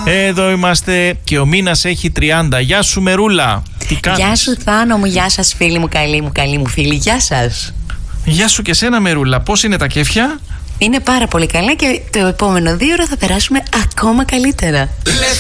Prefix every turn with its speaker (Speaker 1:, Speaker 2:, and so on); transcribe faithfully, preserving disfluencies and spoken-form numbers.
Speaker 1: Εδώ είμαστε και ο μήνας έχει τριάντα. Γεια σου Μερούλα. Τι κάνεις?
Speaker 2: Γεια σου Θάνο μου, γεια σας φίλοι μου, καλή μου, καλή μου φίλη, γεια σας.
Speaker 1: Γεια σου και σένα Μερούλα. Πώς είναι τα κέφια?
Speaker 2: Είναι πάρα πολύ καλά και το επόμενο δύο ώρα θα περάσουμε ακόμα καλύτερα.